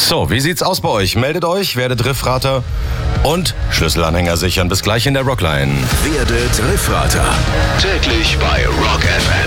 So, wie sieht's aus bei euch? Meldet euch, werdet Riffrater und Schlüsselanhänger sichern. Bis gleich in der Rockline. Werdet Riffrater. Täglich bei Rock FM.